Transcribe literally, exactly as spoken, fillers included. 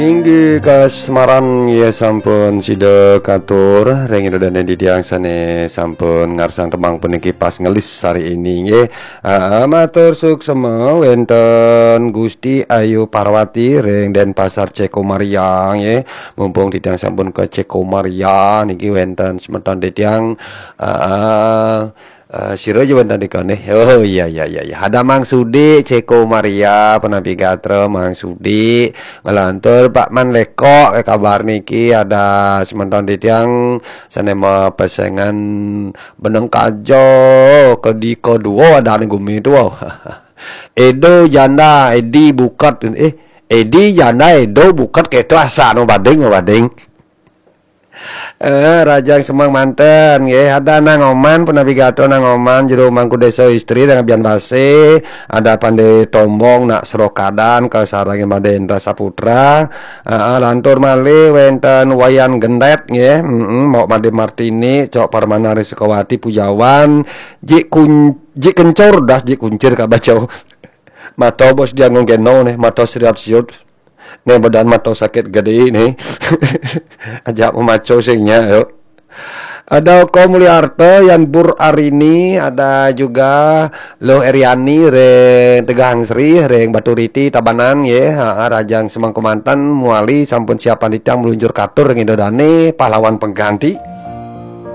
Inggi ke Semarang ya sampun sida katur ring dan di tiang sane sampun ngarsang temang puniki pas ngelis hari ini nggih. Uh, matur suksema wenten Gusti Ayu Parwati ring Denpasar Ceko Maria nggih. Mumpung di tiang sampun ke Ceko Maria niki wenten semeton di tiang uh, Uh, Siro juga tadi kan nih. Oh iya iya iya iya. Ada Mang Sudi Ceko Maria penapi gatra Mang Sudi ngelantur Pak Man Leko eh, kabar niki ada sementon di tiang sanema pesengan beneng kajo ke di kedua ada nih gumi itu. Edo janda Edi bukat eh Edi janda Edo bukat ketu asa no bading no bading. Eh Rajang Semang manten nggih ada nang oman penavigator nang oman jero mangku desa istri dengan bian base ada pandai tombong nak serokadan ke sarang Madendra Saputra uh, lantur mali wenten wayan gendet nggih heeh mm -mm, mau Made Martini cok Parmanari Sukawati Pujawan jik kun jik kencur dah jik kuncir ka bacau mato bos dia ngongeno nih mato seriat siut nih badan mato sakit gede nih ajak memaco singnya yuk. Ada Ko Mulyarto Yan Bur Arini ada juga Lo Eriani reng Tegang Sri reng Baturiti Tabanan ya yeah. Rajang Semang Kemantan muali sampun siapan ditang meluncur katur ngidodane pahlawan pengganti